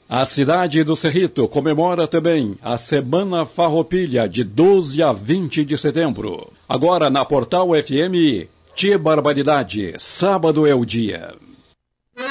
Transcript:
A cidade do Cerrito comemora também a Semana Farroupilha de 12 a 20 de setembro. Agora na Portal FM, Tchê Barbaridade, sábado é o dia.